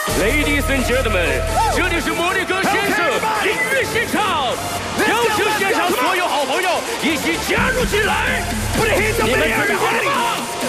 Ladies and gentlemen，这里是魔力哥先生音乐现场，邀请现场所有好朋友一起加入进来。你们准备好了吗？